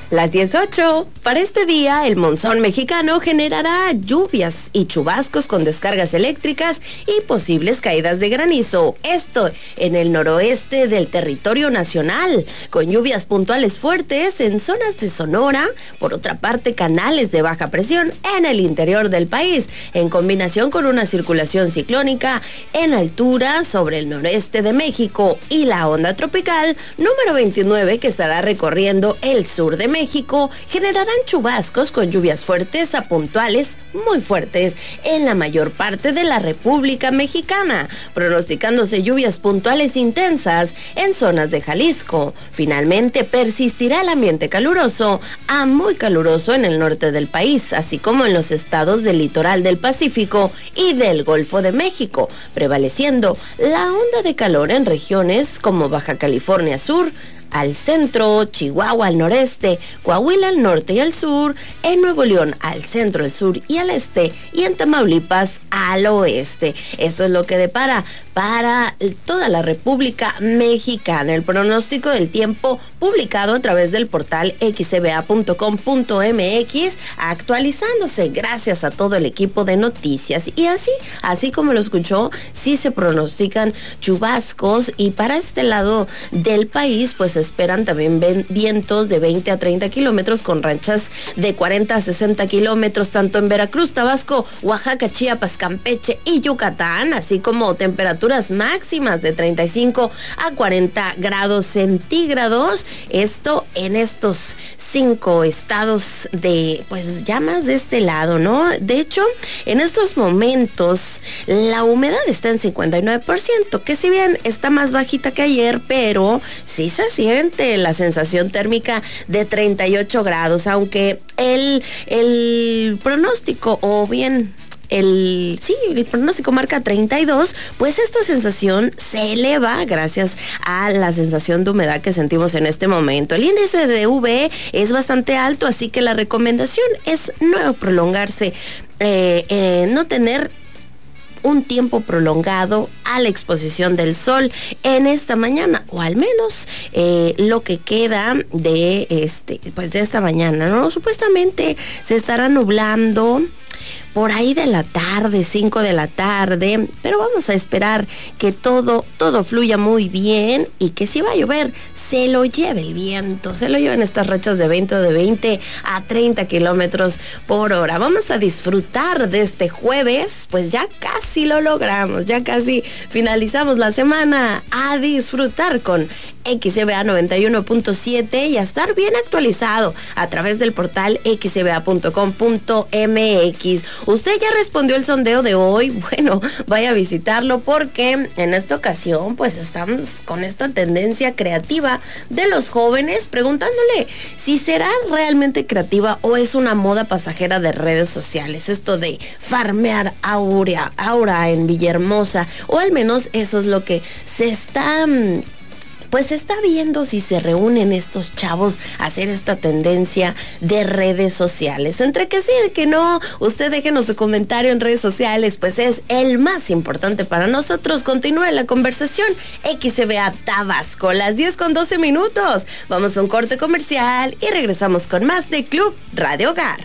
Las 18. Para este día, el monzón mexicano generará lluvias y chubascos con descargas eléctricas y posibles caídas de granizo. Esto en el noroeste del territorio nacional, con lluvias puntuales fuertes en zonas de Sonora. Por otra parte, canales de baja presión en el interior del país, en combinación con una circulación ciclónica en altura sobre el noreste de México y la onda tropical número 29 que estará recorriendo el sur de México, generarán chubascos con lluvias fuertes a puntuales muy fuertes en la mayor parte de la República Mexicana, pronosticándose lluvias puntuales intensas en zonas de Jalisco. Finalmente, persistirá el ambiente caluroso a muy caluroso en el norte del país, así como en los estados del litoral del Pacífico y del Golfo de México, prevaleciendo la onda de calor en regiones como Baja California Sur, al centro, Chihuahua al noreste, Coahuila al norte y al sur, en Nuevo León al centro, al sur y al este, y en Tamaulipas al oeste. Eso es lo que depara para toda la República Mexicana. El pronóstico del tiempo publicado a través del portal xcba.com.mx, actualizándose gracias a todo el equipo de noticias. Y así como lo escuchó, sí se pronostican chubascos, y para este lado del país pues esperan también vientos de 20 a 30 kilómetros con rachas de 40 a 60 kilómetros, tanto en Veracruz, Tabasco, Oaxaca, Chiapas, Campeche y Yucatán, así como temperaturas máximas de 35 a 40 grados centígrados. Esto en estos 5 estados de, pues ya más de este lado, ¿no? De hecho, en estos momentos la humedad está en 59%, que si bien está más bajita que ayer, pero sí se siente la sensación térmica de 38 grados, aunque el pronóstico, o bien el pronóstico marca 32, pues esta sensación se eleva gracias a la sensación de humedad que sentimos en este momento. El índice de UV es bastante alto, así que la recomendación es no prolongarse, no tener un tiempo prolongado a la exposición del sol en esta mañana, o al menos lo que queda de esta mañana, ¿no? Supuestamente se estará nublando por ahí de la tarde, 5 de la tarde, pero vamos a esperar que todo fluya muy bien, y que si va a llover, se lo lleve el viento, se lo lleven estas rachas de viento de 20 a 30 kilómetros por hora. Vamos a disfrutar de este jueves, pues ya casi lo logramos, ya casi finalizamos la semana. A disfrutar con XCBA 91.7 y a estar bien actualizado a través del portal xcba.com.mx. ¿Usted ya respondió el sondeo de hoy? Bueno, vaya a visitarlo, porque en esta ocasión pues estamos con esta tendencia creativa de los jóvenes, preguntándole si será realmente creativa o es una moda pasajera de redes sociales, esto de farmear aura en Villahermosa, o al menos eso es lo que se está viendo, si se reúnen estos chavos a hacer esta tendencia de redes sociales. Entre que sí y que no, usted déjenos su comentario en redes sociales, pues es el más importante para nosotros. Continúe la conversación. XCBA Tabasco, las 10:12. Vamos a un corte comercial y regresamos con más de Club Radio Hogar.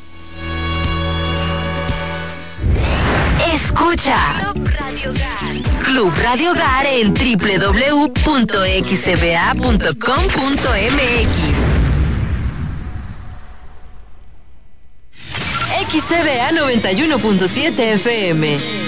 Escucha Club Radio Hogar en www.xcba.com.mx. XCBA 91.7 FM.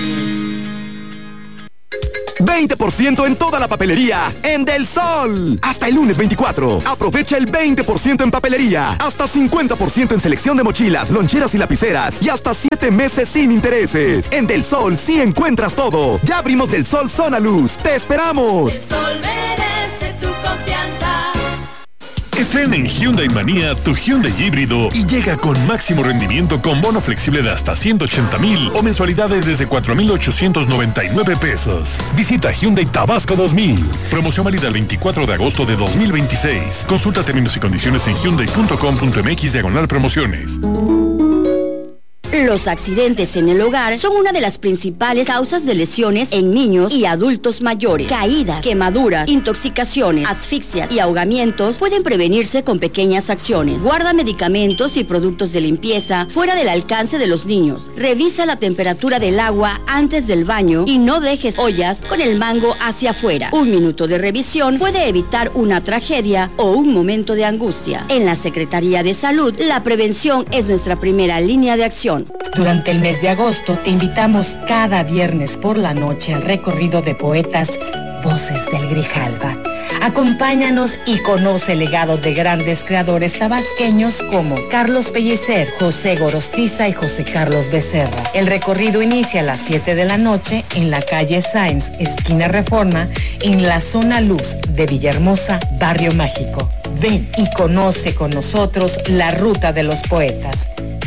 20% en toda la papelería en Del Sol. Hasta el lunes 24. Aprovecha el 20% en papelería. Hasta 50% en selección de mochilas, loncheras y lapiceras. Y hasta 7 meses sin intereses. En Del Sol sí encuentras todo. Ya abrimos Del Sol Zona Luz. ¡Te esperamos! El Sol merece tu confianza. Estrena en Hyundai Manía tu Hyundai híbrido y llega con máximo rendimiento con bono flexible de hasta 180,000 o mensualidades desde 4,899 pesos. Visita Hyundai Tabasco 2000. Promoción válida el 24 de agosto de 2026. Consulta términos y condiciones en hyundai.com.mx/promociones. Los accidentes en el hogar son una de las principales causas de lesiones en niños y adultos mayores. Caídas, quemaduras, intoxicaciones, asfixias y ahogamientos pueden prevenirse con pequeñas acciones. Guarda medicamentos y productos de limpieza fuera del alcance de los niños. Revisa la temperatura del agua antes del baño y no dejes ollas con el mango hacia afuera. Un minuto de revisión puede evitar una tragedia o un momento de angustia. En la Secretaría de Salud, la prevención es nuestra primera línea de acción. Durante el mes de agosto te invitamos cada viernes por la noche al recorrido de poetas Voces del Grijalva. Acompáñanos y conoce el legado de grandes creadores tabasqueños como Carlos Pellicer, José Gorostiza y José Carlos Becerra. El recorrido inicia a las 7 de la noche en la calle Sáenz, esquina Reforma, en la zona Luz de Villahermosa, Barrio Mágico. Ven y conoce con nosotros la ruta de los poetas.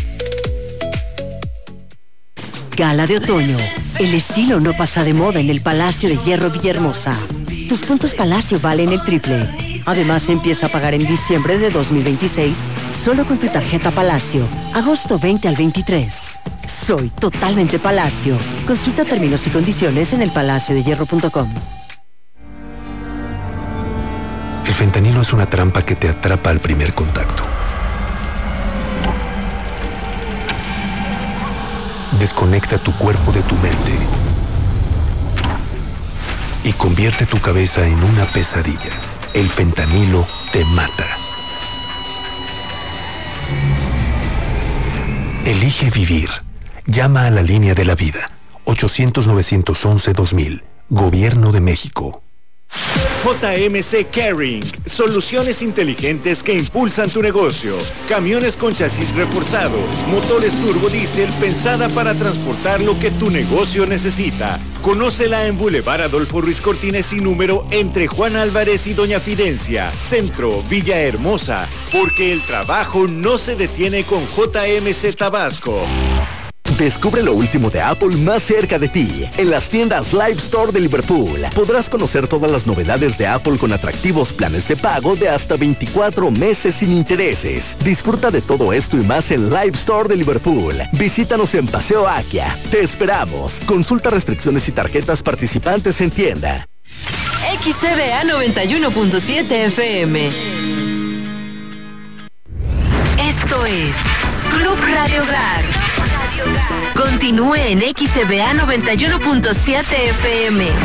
Gala de otoño. El estilo no pasa de moda en el Palacio de Hierro Villahermosa. Tus puntos Palacio valen el triple. Además, empieza a pagar en diciembre de 2026 solo con tu tarjeta Palacio. Agosto 20 al 23. Soy totalmente Palacio. Consulta términos y condiciones en elpalaciodehierro.com. El fentanilo es una trampa que te atrapa al primer contacto. Desconecta tu cuerpo de tu mente y convierte tu cabeza en una pesadilla. El fentanilo te mata. Elige vivir. Llama a la línea de la vida. 800-911-2000. Gobierno de México. JMC Caring, soluciones inteligentes que impulsan tu negocio. Camiones con chasis reforzado, motores turbo diésel pensada para transportar lo que tu negocio necesita. Conócela en Boulevard Adolfo Ruiz Cortines sin número entre Juan Álvarez y Doña Fidencia, Centro, Villahermosa, porque el trabajo no se detiene con JMC Tabasco. Descubre lo último de Apple más cerca de ti. En las tiendas Live Store de Liverpool podrás conocer todas las novedades de Apple con atractivos planes de pago de hasta 24 meses sin intereses. Disfruta de todo esto y más en Live Store de Liverpool. Visítanos en Paseo Akia. Te esperamos. Consulta restricciones y tarjetas participantes en tienda. XCBA 91.7 FM. Esto es Club Radio Hogar. Continúe en XCBA 91.7 FM.